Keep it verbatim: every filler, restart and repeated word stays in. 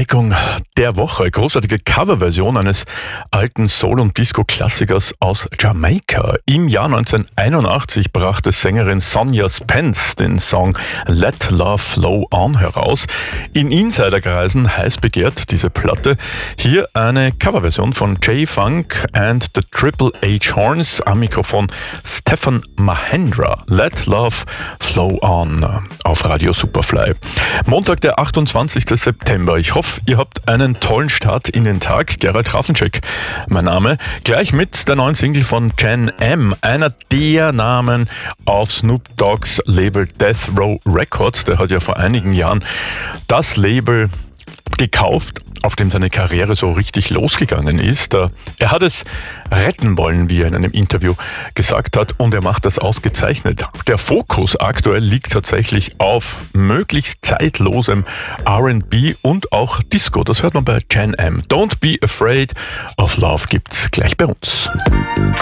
Entdeckung der Woche. Großartige Coverversion eines alten Soul- und Disco-Klassikers aus Jamaika. Im Jahr neunzehnhunderteinundachtzig brachte Sängerin Sonja Spence den Song Let Love Flow On heraus. In Insiderkreisen heiß begehrt diese Platte. Hier eine Coverversion von J-Funk and the Triple H Horns. Am Mikrofon Stefan Mahendra. Let Love Flow On auf Radio Superfly. Montag, der achtundzwanzigste September. Ich hoffe, ihr habt einen tollen Start in den Tag. Gerald Hafencheck, mein Name. Gleich mit der neuen Single von Jan M., einer der Namen auf Snoop Dogg's Label Death Row Records. Der hat ja vor einigen Jahren das Label gekauft, auf dem seine Karriere so richtig losgegangen ist. Er hat es retten wollen, wie er in einem Interview gesagt hat, und er macht das ausgezeichnet. Der Fokus aktuell liegt tatsächlich auf möglichst zeitlosem R and B und auch Disco. Das hört man bei Jan M. Don't Be Afraid of Love gibt's gleich bei uns.